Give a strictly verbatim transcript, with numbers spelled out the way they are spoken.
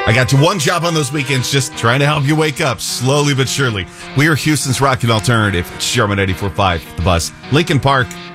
I got you one job on those weekends, just trying to help you wake up slowly but surely. We are Houston's Rockin' Alternative. It's Sherman eighty-four point five, The Buzz. Lincoln Park,